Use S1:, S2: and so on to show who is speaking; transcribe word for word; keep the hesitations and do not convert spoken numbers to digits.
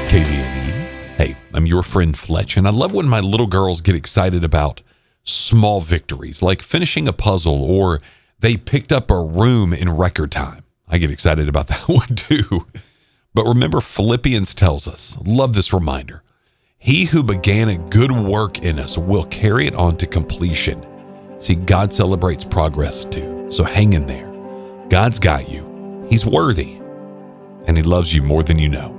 S1: K B N E. Hey, I'm your friend Fletch, and I love when my little girls get excited about small victories, like finishing a puzzle or they picked up a room in record time. I get excited about that one too. But remember, Philippians tells us, love this reminder, he who began a good work in us will carry it on to completion. See, God celebrates progress too, so hang in there. God's got you. He's worthy, and he loves you more than you know.